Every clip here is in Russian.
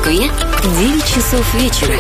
Москве 9 часов вечера.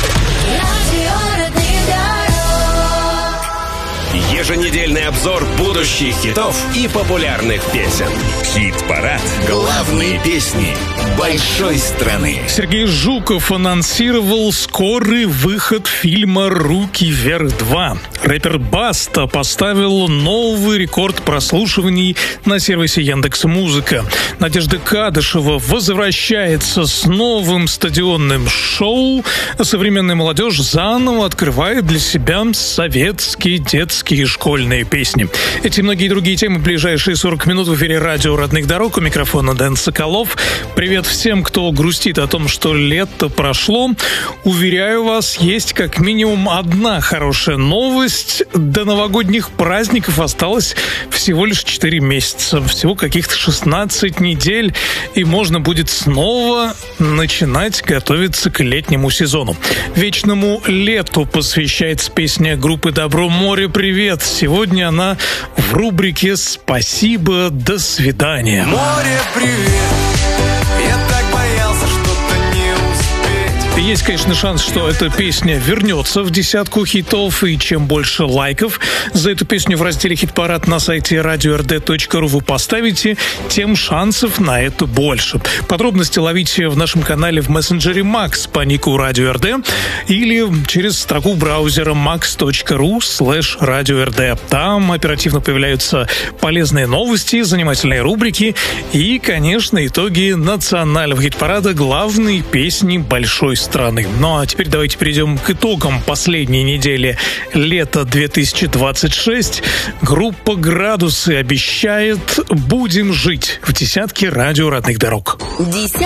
Еженедельный обзор будущих хитов и популярных песен. Хит-парад. Главные песни большой страны. Сергей Жуков анонсировал скорый выход фильма «Руки вверх 2». Рэпер Баста поставил новый рекорд прослушиваний на сервисе Яндекс.Музыка. Надежда Кадышева возвращается с новым стадионным шоу. Современная молодежь заново открывает для себя советские детские школьные песни. Эти и многие другие темы в ближайшие 40 минут в эфире радио «Родных дорог». У микрофона Дэн Соколов. Привет всем, кто грустит о том, что лето прошло. Уверяю вас, есть как минимум одна хорошая новость. До новогодних праздников осталось всего лишь 4 месяца. Всего каких-то 16 недель. И можно будет снова начинать готовиться к летнему сезону. Вечному лету посвящается песня группы «Добро море, привет». Сегодня она в рубрике «Спасибо, до свидания». Море, привет, я так боялся, что-то не успеть. Есть, конечно, шанс, что эта песня вернется в десятку хитов, и чем больше лайков за эту песню в разделе «Хит-парад» на сайте radio.rd.ru вы поставите, тем шансов на это больше. Подробности ловите в нашем канале в мессенджере Max по нику Radio RD или через строку браузера max.ru/Radio RD. Там оперативно появляются полезные новости, занимательные рубрики и, конечно, итоги национального хит-парада, главные песни большой страны. Ну а теперь давайте перейдем к итогам последней недели лета 2026. Группа «Градусы» обещает «Будем жить» в десятке радио «Родных дорог».